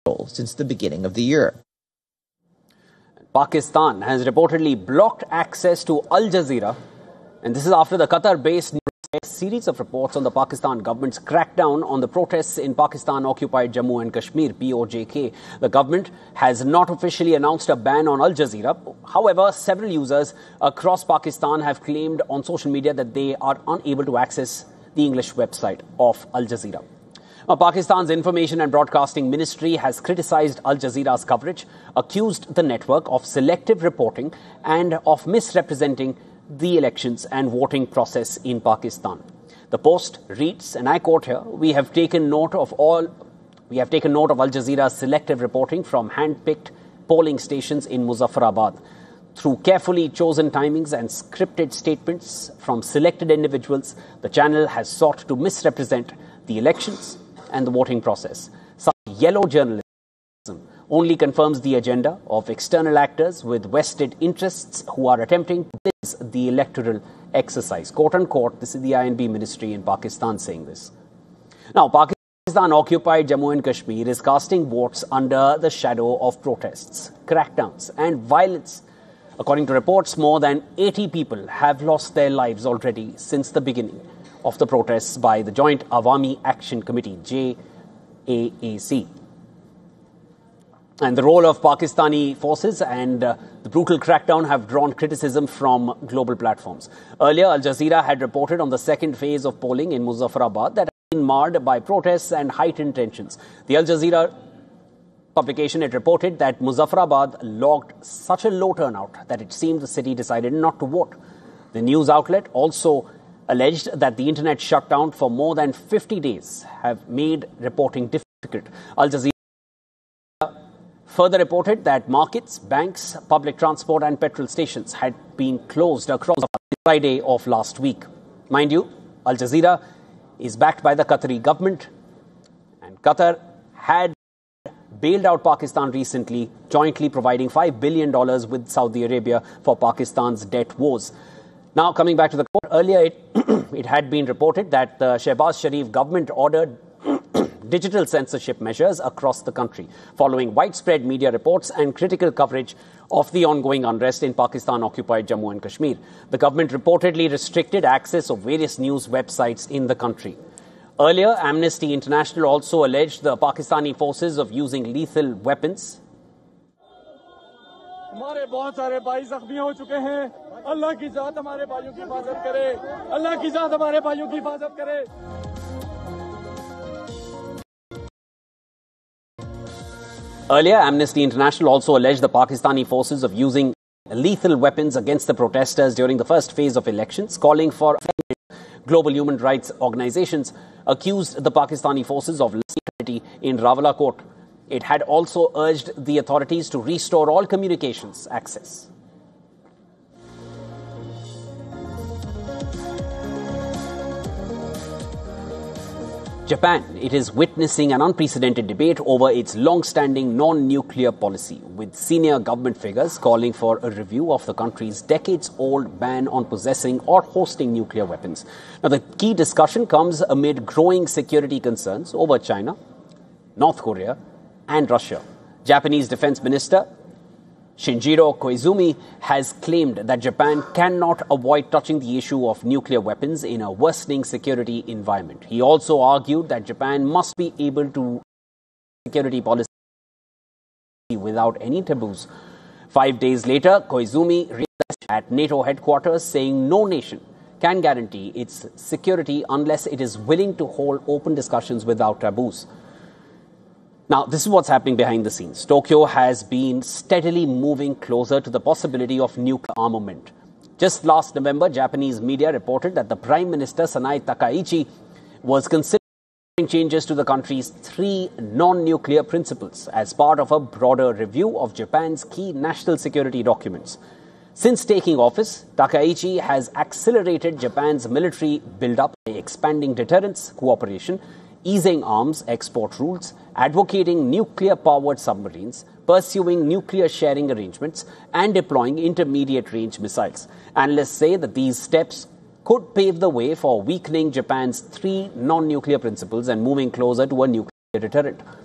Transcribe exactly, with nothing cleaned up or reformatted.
since the beginning of the year. Pakistan has reportedly blocked access to Al Jazeera, and this is after the Qatar-based news series of reports on the Pakistan government's crackdown on the protests in Pakistan-occupied Jammu and Kashmir, P O J K. The government has not officially announced a ban on Al Jazeera. However, several users across Pakistan have claimed on social media that they are unable to access the English website of Al Jazeera. Now, Pakistan's Information and Broadcasting Ministry has criticized Al Jazeera's coverage, accused the network of selective reporting and of misrepresenting the elections and voting process in Pakistan. The Post reads, and I quote here, "We have taken note of all, we have taken note of Al Jazeera's selective reporting from hand-picked polling stations in Muzaffarabad. Through carefully chosen timings and scripted statements from selected individuals, the channel has sought to misrepresent the elections and the voting process. Such yellow journalism only confirms the agenda of external actors with vested interests who are attempting to blitz the electoral exercise." Quote unquote, this is the I N B ministry in Pakistan saying this. Now, Pakistan-occupied Jammu and Kashmir is casting votes under the shadow of protests, crackdowns and violence. According to reports, more than eighty people have lost their lives already since the beginning of the protests by the Joint Awami Action Committee, J A A C. And the role of Pakistani forces and uh, the brutal crackdown have drawn criticism from global platforms. Earlier, Al Jazeera had reported on the second phase of polling in Muzaffarabad that had been marred by protests and heightened tensions. The Al Jazeera publication had reported that Muzaffarabad logged such a low turnout that it seemed the city decided not to vote. The news outlet also alleged that the internet shutdown for more than fifty days have made reporting difficult. Al Jazeera further reported that markets, banks, public transport and petrol stations had been closed across the Friday of last week. Mind you, Al Jazeera is backed by the Qatari government, and Qatar had bailed out Pakistan recently, jointly providing five billion dollars with Saudi Arabia for Pakistan's debt woes. Now, coming back to the court, earlier it, it had been reported that the Shehbaz Sharif government ordered digital censorship measures across the country, following widespread media reports and critical coverage of the ongoing unrest in Pakistan-occupied Jammu and Kashmir. The government reportedly restricted access of various news websites in the country. Earlier, Amnesty International also alleged the Pakistani forces of using lethal weapons. हमारे बहुत सारे भाई जख्मी हो चुके हैं। अल्लाह की जात हमारे भाइयों की हिफाजत करे। अल्लाह की जात हमारे भाइयों की हिफाजत करे। Earlier, Amnesty International also alleged the Pakistani forces of using lethal weapons against the protesters during the first phase of elections, calling for global human rights organizations accused the Pakistani forces of brutality in Rawalakot. It had also urged the authorities to restore all communications access. Japan, it is witnessing an unprecedented debate over its long-standing non-nuclear policy, with senior government figures calling for a review of the country's decades-old ban on possessing or hosting nuclear weapons. Now, the key discussion comes amid growing security concerns over China, North Korea, and Russia. Japanese Defense Minister Shinjiro Koizumi has claimed that Japan cannot avoid touching the issue of nuclear weapons in a worsening security environment. He also argued that Japan must be able to security policy without any taboos. Five days later, Koizumi reacted at NATO headquarters saying no nation can guarantee its security unless it is willing to hold open discussions without taboos. Now, this is what's happening behind the scenes. Tokyo has been steadily moving closer to the possibility of nuclear armament. Just last November, Japanese media reported that the Prime Minister Sanae Takaichi was considering changes to the country's three non-nuclear principles as part of a broader review of Japan's key national security documents. Since taking office, Takaichi has accelerated Japan's military build-up by expanding deterrence, cooperation, easing arms export rules, advocating nuclear-powered submarines, pursuing nuclear sharing arrangements, and deploying intermediate-range missiles. Analysts say that these steps could pave the way for weakening Japan's three non-nuclear principles and moving closer to a nuclear deterrent.